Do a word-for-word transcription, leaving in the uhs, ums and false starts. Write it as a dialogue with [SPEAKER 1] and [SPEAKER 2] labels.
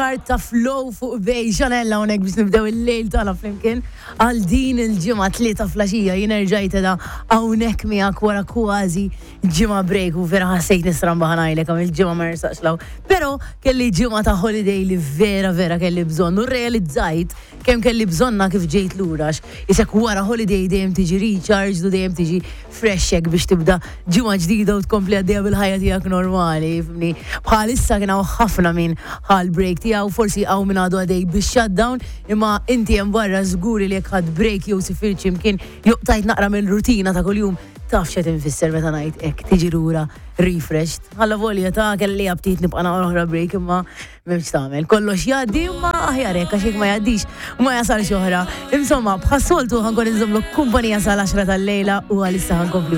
[SPEAKER 1] start ta' flow fuq bej xanella unek biex nibdew il-lejl tagħna flimkien għal din il-ġimgħa tlieta flaxija jien rġajt da hawnhekk miegħek wara kważi ġimgħa break u vera ħassejt nisramba ħanajlek għam il-ġimgħa ma nirsaqx law. Però kelli ġimgħa ta' holiday li vera vera kelli bżonn u realizzajt kemm kelli bżonna kif ġejt lurax. Isek wara holiday dejjem tiġi recharge u dejjem tiġi fresh hekk biex tibda ġimgħa ġdida u tkompli għaddejja bil-ħajja tiegħek normali. Bħalissa kien hawn ħafna min ħal break tiegħu forsi hawn min għadu għadej biex shutdown imma inti hemm barra żguri li jekk ħadd break jew sifirċi imkien joqtajt naqra mill-rutina ta' kuljum taf x'qed infisser meta ngħid hekk tiġi lura refreshed. Ħalla volja ta' kelli ftit nibqa' nagħmel oħra break imma m'hemmx tagħmel. Kollox jgħaddi imma aħjar hekk għax hekk ma jgħaddix ma jasalx oħra. Insomma bħas-soltu ħankun inżommlok kumpanija sal-għaxra tal-lejla u għalissa ħankomplu